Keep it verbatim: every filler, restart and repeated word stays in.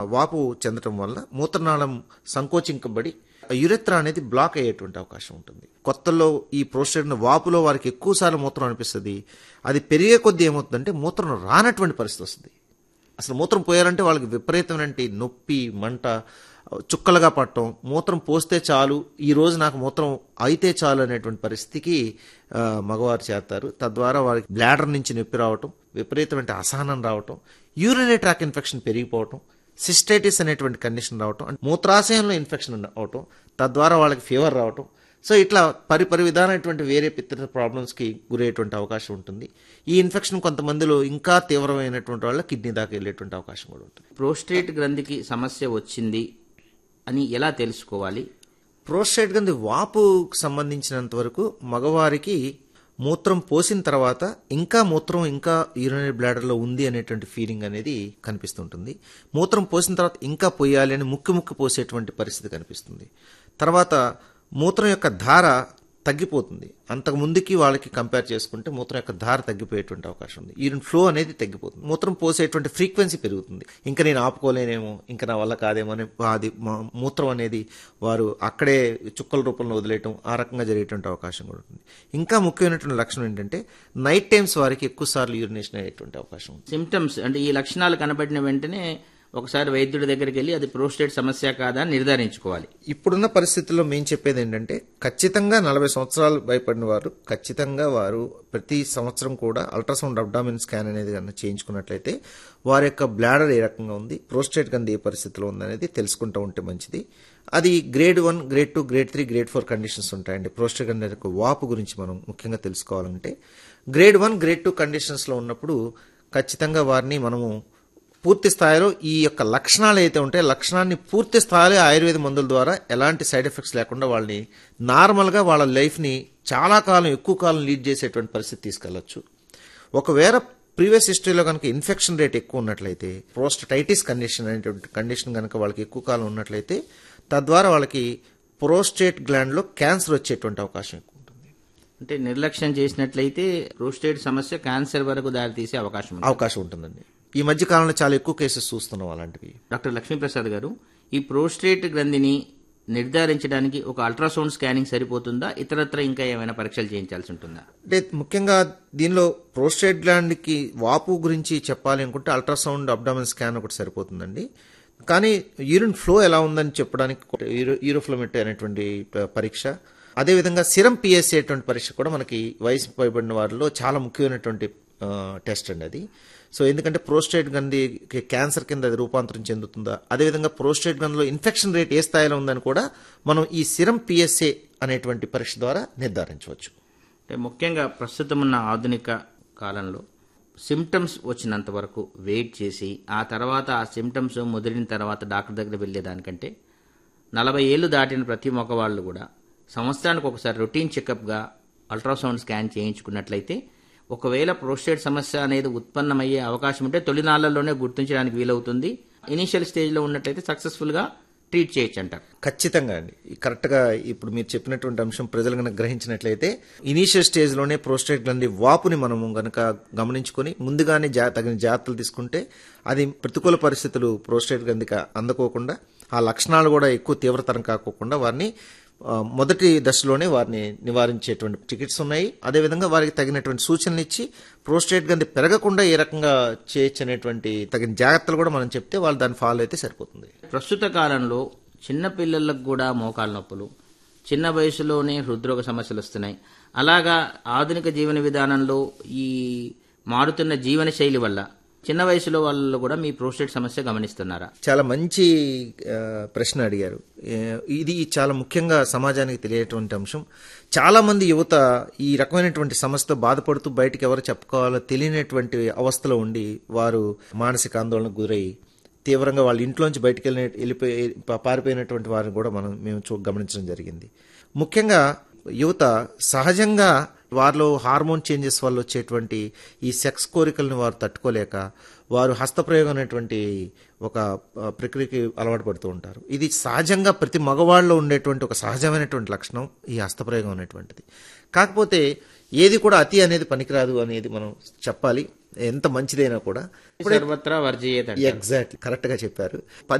వాపు చెందటం వల్ల మూత్రనాళం సంకోచించబడి యురెత్రా అనేది బ్లాక్ అయ్యేటువంటి అవకాశం ఉంటుంది. కొత్తలో ఈ ప్రోస్టేట్ వాపులో వారికి ఎక్కువ సార్లు మూత్రం అనిపిస్తుంది. అది పెరిగే కొద్దీ ఏమవుతుందంటే మూత్రం రానటువంటి పరిస్థితి వస్తుంది. అసలు మూత్రం పోయారంటే వాళ్ళకి విపరీతమైన నొప్పి, మంట, చుక్కలుగా పట్టడం, మూత్రం పోస్తే చాలు, ఈ రోజు నాకు మూత్రం అయితే చాలు అనేటువంటి పరిస్థితికి మగవారు చేస్తారు. తద్వారా వారికి బ్లాడర్ నుంచి నొప్పి రావటం, విపరీతమైన అసహనం రావటం, యూరినరీ ట్రాక్ ఇన్ఫెక్షన్ పెరిగిపోవటం, సిస్టైటిస్ అనేటువంటి కండిషన్ రావటం, మూత్రాశయంలో ఇన్ఫెక్షన్ అవటం, తద్వారా వాళ్ళకి ఫీవర్ రావటం. సో ఇట్లా పరిపరి విధానమైనటువంటి వేరే పిత్త ప్రాబ్లమ్స్కి గురయ్యేటువంటి అవకాశం ఉంటుంది. ఈ ఇన్ఫెక్షన్ కొంతమందిలో ఇంకా తీవ్రమైనటువంటి వాళ్ళ కిడ్నీ దాకా వెళ్ళేటువంటి అవకాశం కూడా ఉంటుంది. ప్రోస్టేట్ గ్రంథికి సమస్య వచ్చింది అని ఎలా తెలుసుకోవాలి? ప్రోస్టేట్ గ్రంథి వాపుకు సంబంధించినంత వరకు మగవారికి మూత్రం పోసిన తర్వాత ఇంకా మూత్రం ఇంకా యూరినరీ బ్లాడర్లో ఉంది అనేటువంటి ఫీలింగ్ అనేది కనిపిస్తుంటుంది. మూత్రం పోసిన తర్వాత ఇంకా పోయాలి అని ముక్కు ముక్కు పోసేటువంటి పరిస్థితి కనిపిస్తుంది. తర్వాత మూత్రం యొక్క ధార తగ్గిపోతుంది. అంతకు ముందుకి వాళ్ళకి కంపేర్ చేసుకుంటే మూత్రం యొక్క ధార తగ్గిపోయేటువంటి అవకాశం ఉంది. యూరిన్ ఫ్లో అనేది తగ్గిపోతుంది. మూత్రం పోసేటువంటి ఫ్రీక్వెన్సీ పెరుగుతుంది. ఇంకా నేను ఆపుకోలేనేమో, ఇంకా నా వల్ల కాదేమో అని అది మూత్రం అనేది వారు అక్కడే చుక్కల రూపంలో వదిలేయటం, ఆ రకంగా జరిగేటువంటి అవకాశం కూడా ఉంటుంది. ఇంకా ముఖ్యమైనటువంటి లక్షణం ఏంటంటే నైట్ టైమ్స్ వారికి ఎక్కువ సార్లు యూరినేషన్ అయ్యేటువంటి అవకాశం ఉంది. సిమ్టమ్స్ అంటే ఈ లక్షణాలు కనబడిన వెంటనే ఒకసారి వైద్యుడి దగ్గరికి వెళ్ళి అది ప్రోస్టేట్ సమస్య కాదా అని నిర్ధారించుకోవాలి. ఇప్పుడున్న పరిస్థితుల్లో మేము చెప్పేది ఏంటంటే ఖచ్చితంగా నలభై సంవత్సరాలు భయపడిన వారు ఖచ్చితంగా వారు ప్రతి సంవత్సరం కూడా అల్ట్రాసౌండ్ అబ్డామిన్ స్కాన్ అనేది కన్నా చేయించుకున్నట్లయితే వారి యొక్క బ్లాడర్ ఏ రకంగా ఉంది, ప్రోస్టేట్ గంది ఏ పరిస్థితిలో ఉందనేది తెలుసుకుంటూ ఉంటే మంచిది. అది grade one, grade two, grade three, grade four conditions ఉంటాయండి. ప్రోస్టేట్ గంది యొక్క వాపు గురించి మనం ముఖ్యంగా తెలుసుకోవాలంటే గ్రేడ్ వన్, గ్రేడ్ టూ కండిషన్స్లో ఉన్నప్పుడు ఖచ్చితంగా వారిని మనము పూర్తి స్థాయిలో ఈ యొక్క లక్షణాలు అయితే ఉంటాయో లక్షణాన్ని పూర్తి స్థాయిలో ఆయుర్వేద మందుల ద్వారా ఎలాంటి సైడ్ ఎఫెక్ట్స్ లేకుండా వాళ్ళని నార్మల్గా వాళ్ళ లైఫ్ని చాలా కాలం ఎక్కువ కాలం లీడ్ చేసేటువంటి పరిస్థితి తీసుకెళ్లొచ్చు. ఒకవేళ ప్రీవియస్ హిస్టరీలో కనుక ఇన్ఫెక్షన్ రేట్ ఎక్కువ ఉన్నట్లయితే, ప్రోస్టైటిస్ కండిషన్ అనేటువంటి కండిషన్ కనుక వాళ్ళకి ఎక్కువ కాలం ఉన్నట్లయితే తద్వారా వాళ్ళకి ప్రోస్టేట్ గ్లాండ్లో క్యాన్సర్ వచ్చేటువంటి అవకాశం ఎక్కువ ఉంటుంది. అంటే నిర్లక్ష్యం చేసినట్లయితే ప్రోస్టేట్ సమస్య క్యాన్సర్ వరకు దారితీసే అవకాశం అవకాశం ఉంటుందండి. ఈ మధ్య కాలంలో చాలా ఎక్కువ కేసెస్ చూస్తున్నాం అలాంటివి. డాక్టర్ లక్ష్మీప్రసాద్ గారు, ఈ ప్రోస్టేట్ గ్రంథిని నిర్ధారించడానికి ఒక అల్ట్రాసౌండ్ స్కానింగ్ సరిపోతుందా, ఇతరత్ర ఇంకా ఏమైనా పరీక్షలు చేయించాల్సి ఉంటుందా? అంటే ముఖ్యంగా దీనిలో ప్రోస్టేట్ గ్లాండ్కి వాపు గురించి చెప్పాలి అనుకుంటే అల్ట్రాసౌండ్ అబ్డామిన్ స్కాన్ ఒకటి సరిపోతుందండి. కానీ యూరిన్ ఫ్లో ఎలా ఉందని చెప్పడానికి యూరోఫ్లోమెట్రీ అనేటువంటి పరీక్ష, అదేవిధంగా సిరం పిఎస్సి అటువంటి పరీక్ష కూడా మనకి వయసు పైబడిన వారిలో చాలా ముఖ్యమైనటువంటి టెస్ట్ అండి అది. సో ఎందుకంటే ప్రోస్టేట్ గ్రంథి క్యాన్సర్ కింద అది రూపాంతరం చెందుతుందా, అదేవిధంగా ప్రోస్టేట్ గ్రంథిలో ఇన్ఫెక్షన్ రేట్ ఏ స్థాయిలో ఉందని కూడా మనం ఈ సిరం పిఎస్ఏ అనేటువంటి పరీక్ష ద్వారా నిర్ధారించవచ్చు. అంటే ముఖ్యంగా ప్రస్తుతం ఉన్న ఆధునిక కాలంలో సిమ్టమ్స్ వచ్చినంత వరకు వెయిట్ చేసి ఆ తర్వాత ఆ సిమ్టమ్స్ ముదిరిన తర్వాత డాక్టర్ దగ్గర వెళ్ళేదానికంటే నలభై ఏళ్ళు దాటిన ప్రతి మగవాళ్ళు కూడా సంవత్సరానికి ఒకసారి రొటీన్ చెకప్గా అల్ట్రాసౌండ్ స్కాన్ చేయించుకున్నట్లయితే ఒకవేళ ప్రోస్టేట్ సమస్య అనేది ఉత్పన్నమయ్యే అవకాశం ఉంటే తొలినాళ్లలోనే గుర్తించడానికి వీలవుతుంది. ఇనీషియల్ స్టేజ్లో ఉన్నట్లయితే సక్సెస్ఫుల్గా ట్రీట్ చేయొచ్చు అంటారు. ఖచ్చితంగా అండి. కరెక్ట్గా ఇప్పుడు మీరు చెప్పినటువంటి అంశం ప్రజలు కనుక గ్రహించినట్లయితే ఇనీషియల్ స్టేజ్లోనే ప్రోస్టేట్ గ్రంథి వాపుని మనము కనుక గమనించుకొని ముందుగానే జా తగిన జాగ్రత్తలు తీసుకుంటే అది ప్రతికూల పరిస్థితులు ప్రోస్టేట్ గ్రంథికి అందకోకుండా, ఆ లక్షణాలు కూడా ఎక్కువ తీవ్రతరం కాకోకుండా వారిని మొదటి దశలోనే వారిని నివారించేటువంటి చికిత్స ఉన్నాయి. అదేవిధంగా వారికి తగినటువంటి సూచనలు ఇచ్చి ప్రోస్టేట్ గ్రంథి పెరగకుండా ఏ రకంగా చేయొచ్చు అనేటువంటి తగిన జాగ్రత్తలు కూడా మనం చెప్తే వాళ్ళు దాన్ని ఫాలో అయితే సరిపోతుంది. ప్రస్తుత కాలంలో చిన్న పిల్లలకు కూడా మోకాళ్ళ నొప్పులు, చిన్న వయసులోనే హృద్రోగ సమస్యలు వస్తున్నాయి. అలాగా ఆధునిక జీవన విధానంలో ఈ మారుతున్న జీవన శైలి వల్ల చిన్న వయసులో వాళ్ళు కూడా మీ ప్రోస్టేట్ సమస్య గమనిస్తున్నారా? చాలా మంచి ప్రశ్న అడిగారు. ఇది చాలా ముఖ్యంగా సమాజానికి తెలియటువంటి అంశం. చాలా మంది యువత ఈ రకమైనటువంటి సమస్యతో బాధపడుతూ బయటకు ఎవరు చెప్పుకోవాలో తెలియనటువంటి అవస్థలో ఉండి వారు మానసిక ఆందోళనకు గురై తీవ్రంగా వాళ్ళ ఇంట్లోంచి బయటకు వెళ్ళి వెళ్ళిపోయి పారిపోయినటువంటి వారిని కూడా మనం మేము చూ గమనించడం జరిగింది. ముఖ్యంగా యువత సహజంగా వారిలో హార్మోన్ చేంజెస్ వల్ల వచ్చేటువంటి ఈ సెక్స్ కోరికలను వారు తట్టుకోలేక వారు హస్తప్రయోగం అనేటువంటి ఒక ప్రక్రియకి అలవాటు పడుతూ ఉంటారు. ఇది సహజంగా ప్రతి మగవాళ్ళలో ఉండేటువంటి ఒక సహజమైనటువంటి లక్షణం ఈ హస్తప్రయోగం అనేటువంటిది. కాకపోతే ఏది కూడా అతి అనేది పనికిరాదు అనేది మనం చెప్పాలి. ఎంత మంచిదైనా కూడా సర్వత్రా వర్జయేత్. ఎగ్జాక్ట్లీ కరెక్ట్గా చెప్పారు.